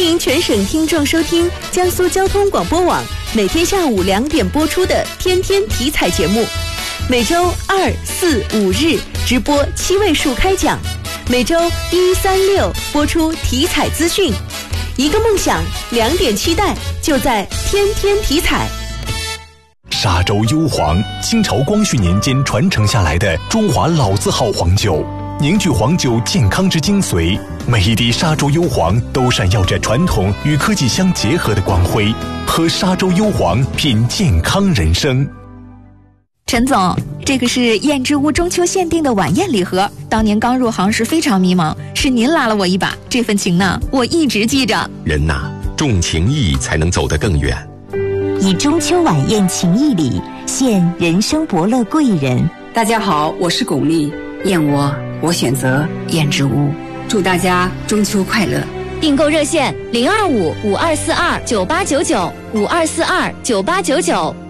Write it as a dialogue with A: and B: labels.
A: 迎全省听众收听江苏交通广播网每天下午2点播出的《天天体彩》节目，每周2、4、5日直播7位数开讲，每周1、3、6播出体彩资讯。一个梦想，2点期待，就在《天天体彩》。
B: 沙洲幽黄，清朝光绪年间传承下来的中华老字号黄酒，凝聚黄酒健康之精髓。每一滴沙洲幽黄都闪耀着传统与科技相结合的光辉。喝沙洲幽黄，品健康人生。
C: 陈总，这个是燕之屋中秋限定的晚宴礼盒，当年刚入行时非常迷茫，是您拉了我一把，这份情呢，我一直记着。
D: 人呐，重情义才能走得更远。
E: 以中秋晚宴情谊礼，献人生伯乐贵人。
F: 大家好，我是巩俐，燕窝我选择燕之屋，祝大家中秋快乐。
G: 订购热线：025-5242-9899，5242-9899。